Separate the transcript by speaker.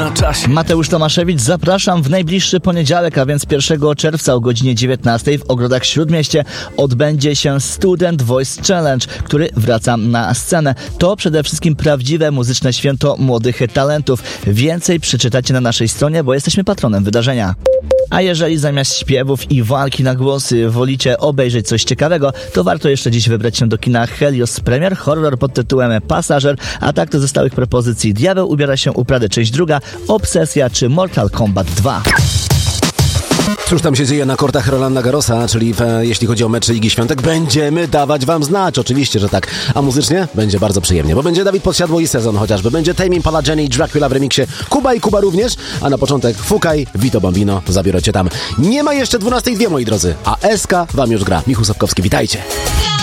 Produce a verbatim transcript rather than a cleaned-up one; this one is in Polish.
Speaker 1: na czasie.
Speaker 2: Mateusz Tomaszewicz, zapraszam w najbliższy poniedziałek, a więc pierwszego czerwca o godzinie dziewiętnastej w Ogrodach Śródmieście odbędzie się Student Voice Challenge, który wraca na scenę. To przede wszystkim prawdziwe muzyczne święto młodych talentów. Więcej przeczytacie na naszej stronie, bo jesteśmy patronem wydarzenia. A jeżeli zamiast śpiewów i walki na głosy wolicie obejrzeć coś ciekawego, to warto jeszcze dziś wybrać się do kina Helios Premier, horror pod tytułem Pasażer, a tak to ze stałych propozycji Diabeł ubiera się u Prady, część druga, Obsesja czy Mortal Kombat dwa.
Speaker 3: Cóż tam się dzieje na kortach Rolanda Garrosa, czyli w, jeśli chodzi o mecze Igi Świątek, będziemy dawać wam znać, oczywiście, że tak. A muzycznie będzie bardzo przyjemnie, bo będzie Dawid Podsiadło i Sezon chociażby, będzie Tame Impala, Jenny i Dracula w remiksie, Kuba i Kuba również, a na początek Fukaj, Vito Bambino, zabiorę cię tam. Nie ma jeszcze dwunastej dwie, moi drodzy, a S K wam już gra. Michał Sapkowski, witajcie.